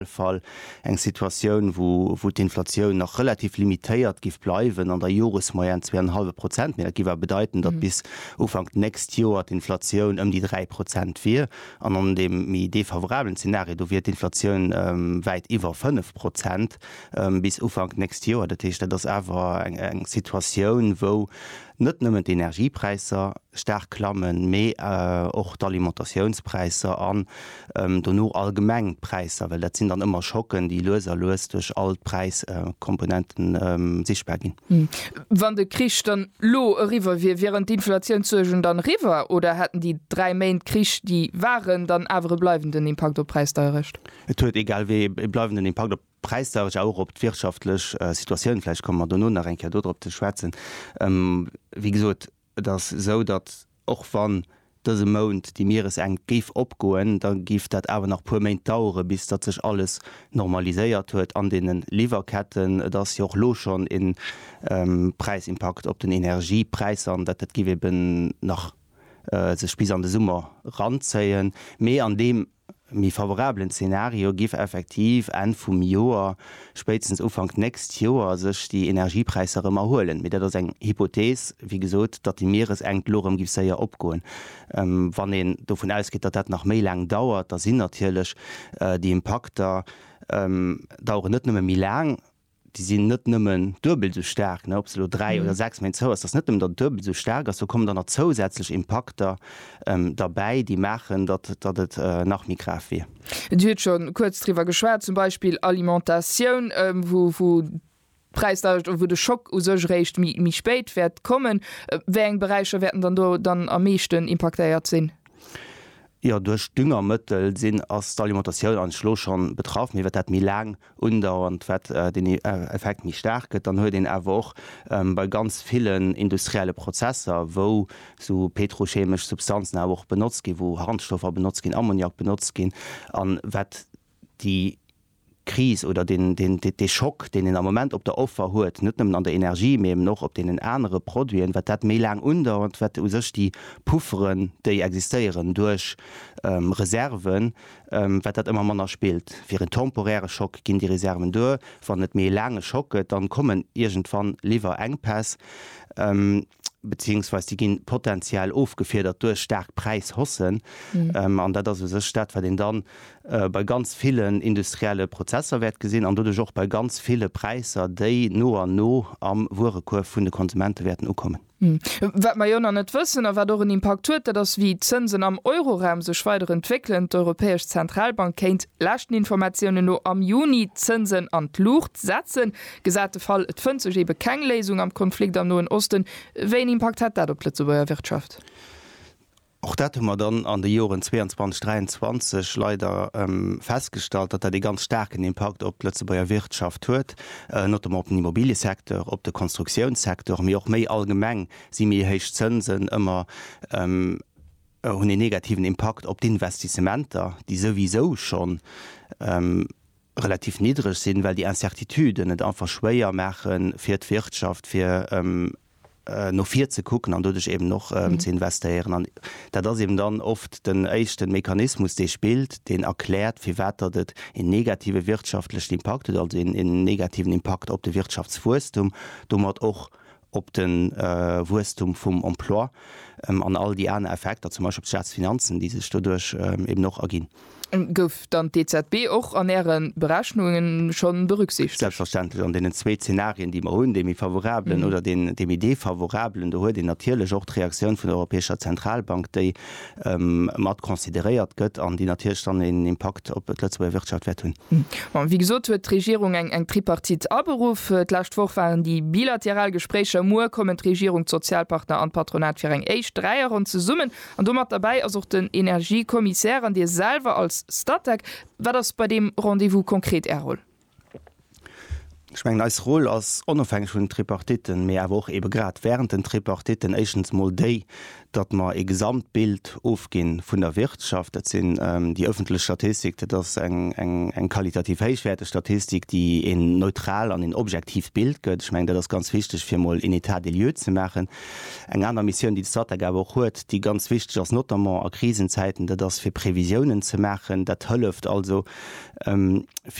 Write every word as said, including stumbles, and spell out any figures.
Fall eng Situation, wo, wo die Inflation noch relativ limitiert gif bleiwen an der Joresmoyen zwei Komma fünf Prozent mehr giwer bedeuten, dat mhm. bis Ufang näst Joer die Inflation um die drei Prozent wie an an dem mi defavorablen Szenario do wird die Inflation ähm, weit iwwer fünf Prozent ähm, bis Ufang näst Joer. Dat heißt, das awer eng eng Situation, wo net nëmmen d' Energiepreiser stark klammen, méi och äh, d'Alimentationspreise an ähm, do no allgemeng Preiser, well dat sinn dann immer Schocken, die loser loes duch all Preiskomponenten äh, ähm, sichtbar gin. Hm. Wann de Krich dann lo riwer wie wären d'Inflationssurgen dann riwer oder hätten die drei Main Krich, die waren dann awer bleibenden Impact op Preis da recht? Et huet egal wie bleibenden Impact op Preis auch op d wirtschaftlech äh, Situationun vielleicht kann man da nun enke dort op de Schwetzen. Ähm, wie gesot das so dat och wann dëse Mount die Meeres eng gif opgoen, dann gift dat awer nach pu Main daure, bis dat sech alles normaliséiert huet an denen Lieferketten, dats joch lo schon in ähm, Preisimpakt op den Energiepreis an, dat dat giwen nach äh, sech bis an de Summer ranzeien, mé an dem mi favorablen Szenario gif effektiv en vum Joer spätestens Ufang näst Joer sech die Energiepreise immer holen. Mit der das eng Hypothese, wie gesot, dat die Meeres eng Lorem gif se ja opgoen. Ähm, wann en davon ausgeht, dat dat nach méi lang dauert, da sinn natürlichch äh, die Impakter ähm, dauern net nëmme mi lang. Die sind net nëmmen dubel so stark, ne, absolut drei mhm. oder sechs Min zo das net der dubel so stark, so kommen dann noch zusätzlich Impakter ähm, dabei, die machen, dat dat het äh, nach mir graf wie. Du schon kurz drüber geschwert, zum Beispiel Alimentation, ähm, wo, wo Preis wo de Schock sech recht mi, mi spät werd kommen, äh, wéng Bereiche werden dann do, dann am meeschten impactéiert sinn. Ja, durch Düngermëttel sinn ass d'Alimentatioun an Schlo schon betroffen, iwwer dat mi lang undauernd äh, den äh, Effekt mi stärket, dann huet den awoch ähm, bei ganz vielen industrielle Prozesser, wo so petrochemisch Substanzen awoch benutzt gi, wo Handstoffer benutzt gin, Ammoniak benutzt gin, an wat die Krise oder den, den, den, den Schock, den in am Moment op der Opfer huet, net an der Energie mé noch op den andere Produien, wat dat mé lang unter und wat sech die Pufferen, déi existieren durch ähm, Reserven, ähm, wat dat immer manner spielt. Fir een temporäre Schock ginn die Reserven do, wann net mé lange Schocke, dann kommen irgendwann liewer Engpass. Ähm, beziehungsweise die gehen potenziell aufgefedert durch stark Preishossen mhm. ähm, an der das statt weil den dann äh, bei ganz vielen industrielle Prozesse wird gesehen an dadurch auch bei ganz viele Preise die nur an no am Wurekurve von den Konsumenten werden kommen. Hm. Wat ma Jonner net wëssen, a wat do een Impact huet, dats wie Zinsen am Euroraum sech weiter entwickeln, d'Europäesch Zentralbank kenint lachten Informationen no am Juni Zinsen an d'Luucht setzen. Gesate Fall et fën sech ebe keng Lesung am Konflikt am Noen Osten. Wéi Impact hat dat op Plötzebuer Wirtschaft? Auch dat man dann an de Joren zweiundzwanzig dreiundzwanzig leider ähm, festgestellt, dat er die ganz starken Impact op Plötzebauer Wirtschaft huet, äh, not op den Immobiliensektor, op den Konstruktionssektor, mir auch méi allgemeng si mir heich Zinsen immer ähm, hun den negativen Impact op die Investissementer, die sowieso schon ähm, relativ niedrig sind, weil die Incertituden net einfach schwéier machen fir d' Wirtschaft, fir ähm, Äh, no vier ze kucken an dudech eben noch ähm, mhm. ze investieren an dat das eben dann oft den echten Mechanismus de spielt, den erklärt wie wetter dat en negative wirtschaftlichen Impact also in, in negativen Impact op de Wirtschaftswurstum du mat och op den äh, Wurstum vum Emploi ähm, an all die anderen Effekte zum Beispiel Staatsfinanzen die sich dadurch ähm, eben noch agin. Gouf dann D Z B auch an ihren Berechnungen schon berücksichtigt? Selbstverständlich an den zwei Szenarien, die man hun, dem favorablen mhm. oder den dem Idee favorablen, da huet die natürlich auch die Reaktion von der Europäischer Zentralbank, die ähm, mat konsideiert gött an die natürlich dann den Impact op der Wirtschaft wird hun. Mhm. Wie gesagt huet die Regierung eng eng Tripartit aberuf, lacht woch waren die bilateralgespräche Mu kommen die Regierung Sozialpartner an Patronat fir eng Eich dreier und zu summen an du mat dabei also den Energiekommissär an dir selber als Stadtag, war das bei dem Rendezvous konkret erholt? Ich mein, als Rolle als unabhängig von den Tripartiten mehr auch eben gerade während den Tripartiten Asians mal day, dass man ein Gesamtbild aufgehen von der Wirtschaft. Das sind ähm, die öffentliche Statistik, das ist eine ein, ein qualitativ hochwertige Statistik, die in neutral und in objektiv Bild geht. Ich meine, das ist ganz wichtig, für mal in Etat des lieux zu machen. Eine andere Mission, die die Stadt auch hat, die ganz wichtig ist, notamment in Krisenzeiten, das für Prävisionen zu machen. Das hilft also, ähm,